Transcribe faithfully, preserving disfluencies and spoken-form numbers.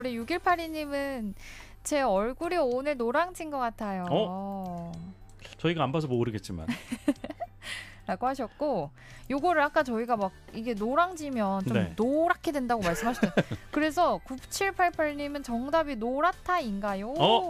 우리 육일팔이님은 제 얼굴이 오늘 노랑진 것 같아요. 어? 저희가 안 봐서 모르겠지만 라고 하셨고, 요거를 아까 저희가 막 이게 노랑지면 좀 네. 노랗게 된다고 말씀하셨어요. 그래서 구칠팔팔님은 정답이 노랗다인가요? 어?